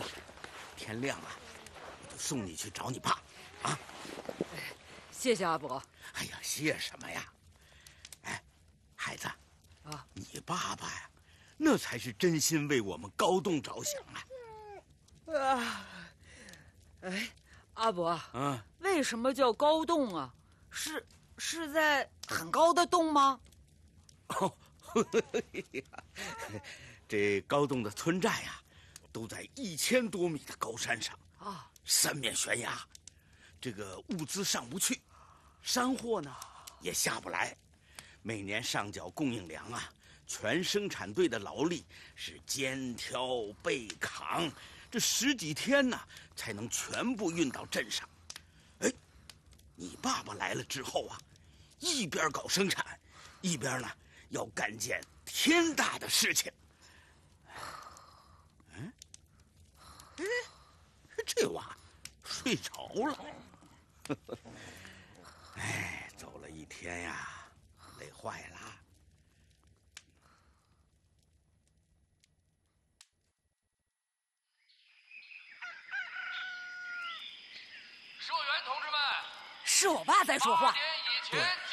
了，天亮了，我就送你去找你爸，啊！ 谢谢阿伯。 哎呀，谢什么呀？哎，孩子， 啊， 你爸爸呀，那才是真心为我们高栋着想啊！ 哎，阿伯， 为什么叫高洞啊？是在很高的洞吗？ 哦，这高栋的村寨呀，都在1000多米的高山上啊，三面悬崖，这个物资上不去，山货呢也下不来，每年上缴供应粮啊，全生产队的劳力是肩挑背扛，这10几天呢才能全部运到镇上。哎，你爸爸来了之后啊，一边搞生产，一边呢要干件天大的事情。这娃睡着了。哎，走了一天呀，累坏了。 社员同志们， 是我爸在说话。 8点以前